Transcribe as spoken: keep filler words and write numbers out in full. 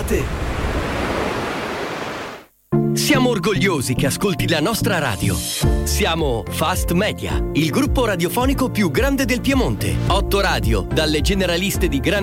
te. Siamo orgogliosi che ascolti la nostra radio. Siamo Fast Media, il gruppo radiofonico più grande del Piemonte. Otto radio, dalle generaliste di grande